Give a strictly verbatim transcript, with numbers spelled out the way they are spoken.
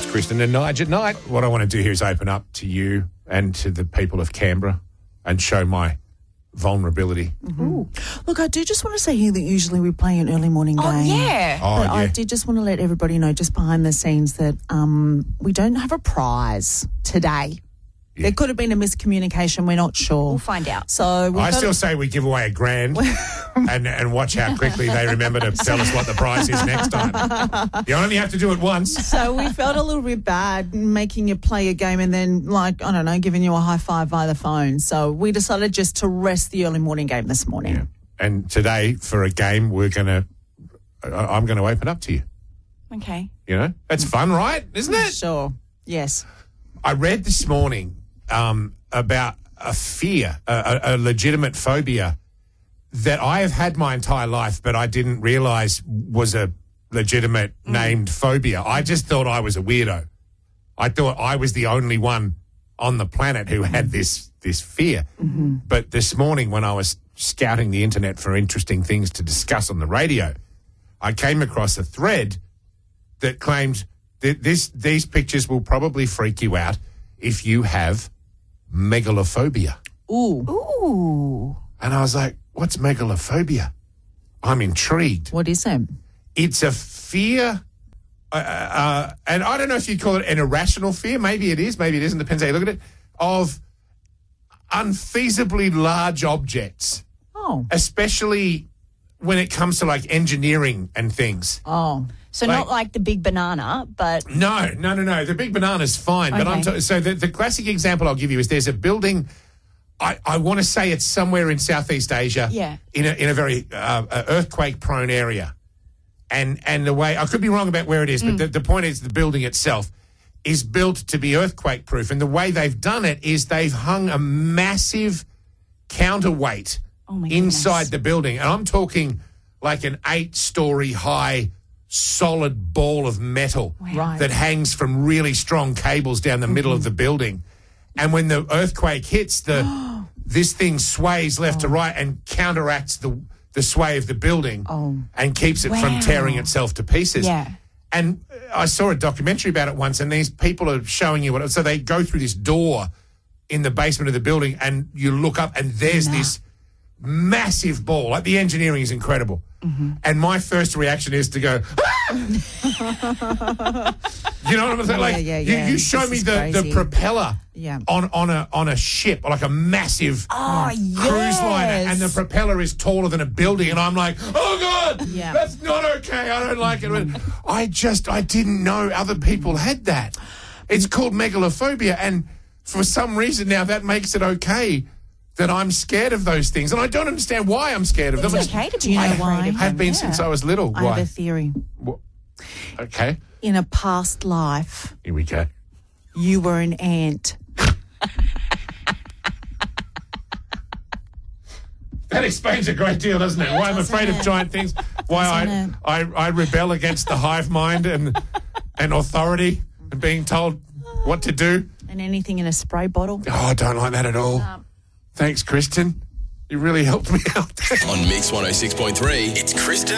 Kristen and Nige at night. What I want to do here is open up to you and to the people of Canberra and show my vulnerability. Mm-hmm. Look, I do just want to say here that usually we play an early morning game. Oh, yeah. Oh, but yeah. I did just want to let everybody know, just behind the scenes, that um, we don't have a prize today. Yeah. There could have been a miscommunication. We're not sure. We'll find out. So we've I got still say we give away a grand and, and watch how quickly they remember to tell us what the prize is next time. You only have to do it once. So we felt a little bit bad making you play a game and then, like, I don't know, giving you a high five via the phone. So we decided just to rest the early morning game this morning. Yeah. And today, for a game, we're going to, I'm going to open up to you. Okay. You know, that's fun, right? Isn't it? Sure. Yes. I read this morning um, about a fear, a, a, a legitimate phobia that I have had my entire life, but I didn't realise was a legitimate mm. named phobia. I just thought I was a weirdo. I thought I was the only one on the planet who had this this fear. Mm-hmm. But this morning when I was scouting the internet for interesting things to discuss on the radio, I came across a thread that claimed that this these pictures will probably freak you out if you have megalophobia. Ooh. Ooh. And I was like, what's megalophobia? I'm intrigued. What is it? It's a fear, uh, uh, and I don't know if you'd call it an irrational fear. Maybe it is, maybe it isn't, depends how you look at it, of unfeasibly large objects, Oh. especially when it comes to like engineering and things. Oh. So Like- not like the big banana, but No, no, no, no. The big banana's fine. But I'm Okay. t- so the, the classic example I'll give you is there's a building. I, I want to say it's somewhere in Southeast Asia. Yeah. In a in a very uh, earthquake prone area, and and the way I could be wrong about where it is, but the, the point is the building itself is built to be earthquake proof, and the way they've done it is they've hung a massive counterweight Oh, my inside goodness. the building, and I'm talking like an eight story high solid ball of metal Right. that hangs from really strong cables down the middle of the building. And when the earthquake hits, the this thing sways left to right and counteracts the the sway of the building Oh. and keeps it from Wow. tearing itself to pieces. Yeah. And I saw a documentary about it once, and these people are showing you what. So they go through this door in the basement of the building, and you look up, and there's Nah. this massive ball. Like, the engineering is incredible. Mm-hmm. And my first reaction is to go, ah! You know what I'm saying? Like, Yeah, yeah, you, yeah. you show This me is the, the crazy. propeller Yeah. on, on a on a ship, like a massive oh cruise yes. liner, and the propeller is taller than a building, and I'm like, oh God, Yeah. that's not okay. I don't like it. But I just, I didn't know other people had that. It's called megalophobia, and for some reason now that makes it okay that I'm scared of those things, and I don't understand why I'm scared of them. It's okay to Do be you know afraid why? of I have them, been yeah. since I was little. I Why? have a theory. Wha- Okay, In a past life, here we go. you were an ant. That explains a great deal, doesn't it? Why I'm afraid of giant things. Why Doesn't I, I I rebel against the hive mind and and authority and being told what to do. And anything in a spray bottle. Oh, I don't like that at all. Thanks, Kristen. You really helped me out. On Mix one oh six point three, it's Kristen